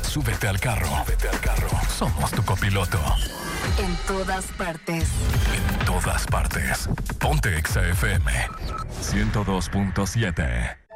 Súbete al carro. Somos tu copiloto. En todas partes. En todas partes. Ponte Exa FM 102.7.